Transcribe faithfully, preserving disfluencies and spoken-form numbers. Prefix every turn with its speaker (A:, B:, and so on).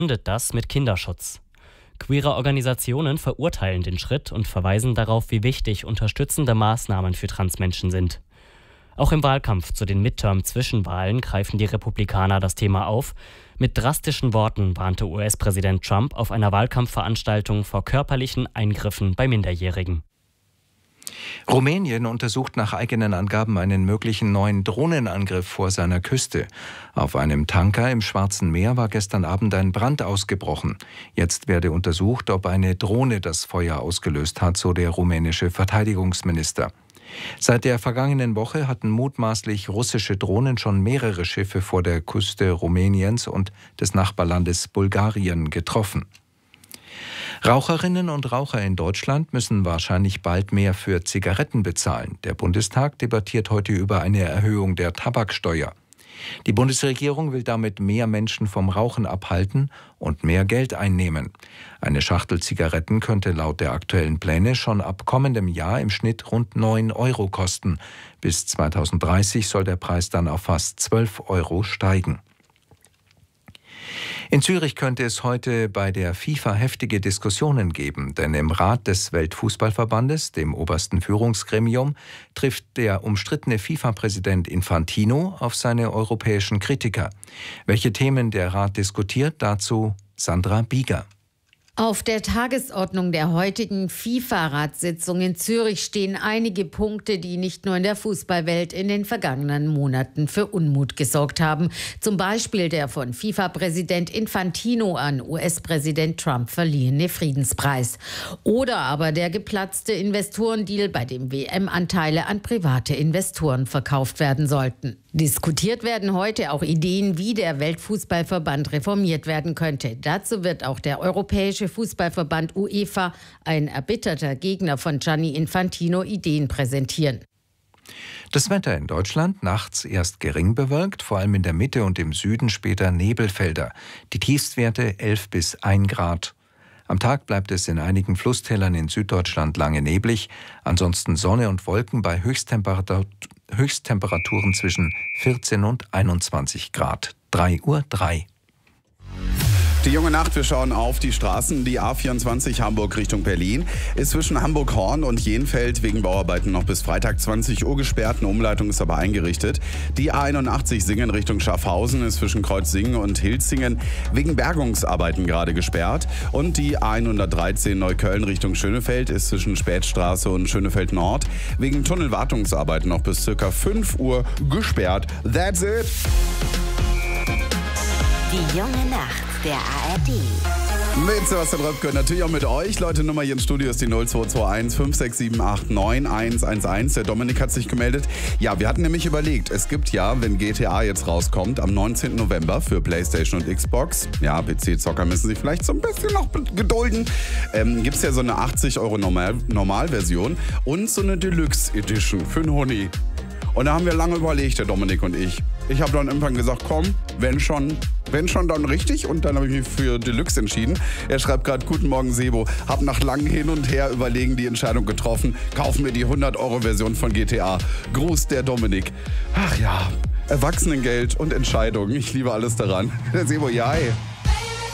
A: verbindet das mit Kinderschutz. Queere Organisationen verurteilen den Schritt und verweisen darauf, wie wichtig unterstützende Maßnahmen für Transmenschen sind. Auch im Wahlkampf zu den Midterm-Zwischenwahlen greifen die Republikaner das Thema auf. Mit drastischen Worten warnte U S-Präsident Trump auf einer Wahlkampfveranstaltung vor körperlichen Eingriffen bei Minderjährigen.
B: Rumänien untersucht nach eigenen Angaben einen möglichen neuen Drohnenangriff vor seiner Küste. Auf einem Tanker im Schwarzen Meer war gestern Abend ein Brand ausgebrochen. Jetzt werde untersucht, ob eine Drohne das Feuer ausgelöst hat, so der rumänische Verteidigungsminister. Seit der vergangenen Woche hatten mutmaßlich russische Drohnen schon mehrere Schiffe vor der Küste Rumäniens und des Nachbarlandes Bulgarien getroffen. Raucherinnen und Raucher in Deutschland müssen wahrscheinlich bald mehr für Zigaretten bezahlen. Der Bundestag debattiert heute über eine Erhöhung der Tabaksteuer. Die Bundesregierung will damit mehr Menschen vom Rauchen abhalten und mehr Geld einnehmen. Eine Schachtel Zigaretten könnte laut der aktuellen Pläne schon ab kommendem Jahr im Schnitt rund neun Euro kosten. Bis zweitausenddreißig soll der Preis dann auf fast zwölf Euro steigen. In Zürich könnte es heute bei der FIFA heftige Diskussionen geben, denn im Rat des Weltfußballverbandes, dem obersten Führungsgremium, trifft der umstrittene FIFA-Präsident Infantino auf seine europäischen Kritiker. Welche Themen der Rat diskutiert, dazu Sandra Bieger.
C: Auf der Tagesordnung der heutigen FIFA-Ratssitzung in Zürich stehen einige Punkte, die nicht nur in der Fußballwelt in den vergangenen Monaten für Unmut gesorgt haben. Zum Beispiel der von FIFA-Präsident Infantino an U S-Präsident Trump verliehene Friedenspreis. Oder aber der geplatzte Investorendeal, bei dem W M-Anteile an private Investoren verkauft werden sollten. Diskutiert werden heute auch Ideen, wie der Weltfußballverband reformiert werden könnte. Dazu wird auch der Europäische Fußballverband UEFA, ein erbitterter Gegner von Gianni Infantino, Ideen präsentieren.
B: Das Wetter in Deutschland: nachts erst gering bewölkt, vor allem in der Mitte und im Süden später Nebelfelder. Die Tiefstwerte elf bis ein Grad. Am Tag bleibt es in einigen Flusstälern in Süddeutschland lange neblig, ansonsten Sonne und Wolken bei Höchsttemperatur, Höchsttemperaturen zwischen vierzehn und einundzwanzig Grad. drei Uhr drei.
D: Die junge Nacht, wir schauen auf die Straßen. Die A vierundzwanzig Hamburg Richtung Berlin ist zwischen Hamburg-Horn und Jenfeld wegen Bauarbeiten noch bis Freitag zwanzig Uhr gesperrt. Eine Umleitung ist aber eingerichtet. Die A einundachtzig Singen Richtung Schaffhausen ist zwischen Kreuzsingen und Hilzingen wegen Bergungsarbeiten gerade gesperrt. Und die A hundertdreizehn Neukölln Richtung Schönefeld ist zwischen Spätstraße und Schönefeld Nord wegen Tunnelwartungsarbeiten noch bis ca. fünf Uhr gesperrt. That's it!
E: Die junge Nacht der A R D.
D: Mit Sebastian Röpke und natürlich auch mit euch. Leute, Nummer hier im Studio ist die null zwei zwei eins fünf sechs sieben acht neun eins eins eins. Der Dominik hat sich gemeldet. Ja, wir hatten nämlich überlegt, es gibt ja, wenn G T A jetzt rauskommt, am neunzehnten November für PlayStation und Xbox, ja, P C-Zocker müssen sich vielleicht so ein bisschen noch gedulden, ähm, gibt es ja so eine achtzig Euro Normal- Normalversion und so eine Deluxe Edition für einen Huni. Und da haben wir lange überlegt, der Dominik und ich. Ich habe dann irgendwann gesagt, komm, wenn schon, wenn schon, dann richtig. Und dann habe ich mich für Deluxe entschieden. Er schreibt gerade, guten Morgen Sebo, hab nach langem Hin und Her überlegen die Entscheidung getroffen, kaufen wir die hundert Euro Version von G T A. Gruß, der Dominik. Ach ja, Erwachsenengeld und Entscheidungen, ich liebe alles daran. Der Sebo, ja, ey.